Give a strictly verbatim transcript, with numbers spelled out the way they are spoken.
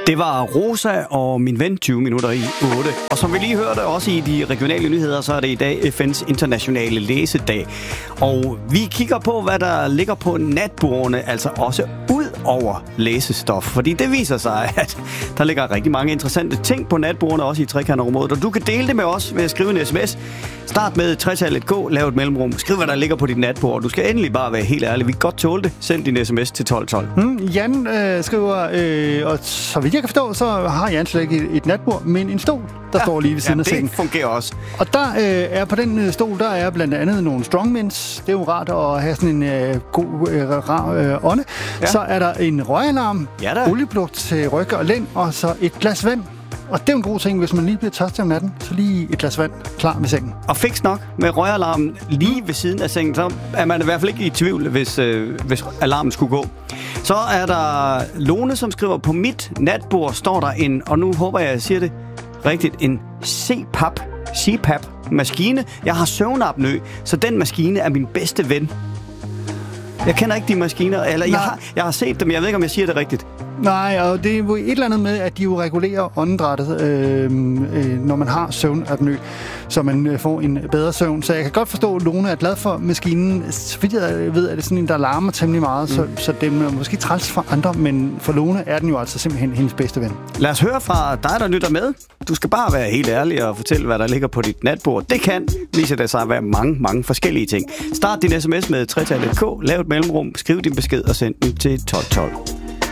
Det var Rosa og min ven tyve minutter i otte. Og som vi lige hørte også i de regionale nyheder, så er det i dag F N's internationale læsedag. Og vi kigger på, hvad der ligger på natbordene, altså også ud over læsestof. Fordi det viser sig, at der ligger rigtig mange interessante ting på natbordene, også i trekantområdet. Og du kan dele det med os ved at skrive en sms. Start med tretallet K, lav et mellemrum. Skriv, hvad der ligger på dit natbord. Du skal endelig bare være helt ærlig. Vi kan godt tåle det. Send din sms til tolv tolv. Hmm, Jan øh, skriver, øh, og så vidt jeg kan forstå, så har Jan slet ikke et, et natbord, men en stol, der ja, står lige ved siden ja, af sengen. det fungerer også. Og der øh, er på den stol, der er blandt andet nogle strongmins. Det er jo rart at have sådan en øh, god, øh, rar øh, ånde. Ja. Så er der en røgalarm, ja, olieprodukt til ryg og lænd, og så et glas vand. Og det er en god ting, hvis man lige bliver tørstig om natten, så lige et glas vand klar ved sengen. Og fiks nok med røgalarmen lige ved siden af sengen, så er man i hvert fald ikke i tvivl, hvis, øh, hvis alarmen skulle gå. Så er der Lone, som skriver, på mit natbord står der en, og nu håber jeg, at jeg siger det rigtigt, en C PAP, C PAP-maskine. Jeg har søvnapnø, så den maskine er min bedste ven. Jeg kender ikke de maskiner, eller jeg har, jeg har set dem, jeg ved ikke, om jeg siger det rigtigt. Nej, og det er jo et eller andet med, at de jo regulerer åndedrættet, øh, øh, når man har søvnapnø, så man øh, får en bedre søvn. Så jeg kan godt forstå, at Lone er glad for maskinen. Så vidt jeg ved, er det sådan en, der larmer temmelig meget, mm. så, så det er måske træls for andre, men for Lone er den jo altså simpelthen hendes bedste ven. Lad os høre fra dig, der lytter med. Du skal bare være helt ærlig og fortælle, hvad der ligger på dit natbord. Det kan vise det sig at være mange, mange forskellige ting. Start din sms med tretallet K, lav et mellemrum, skriv din besked og send den til tolv tolv.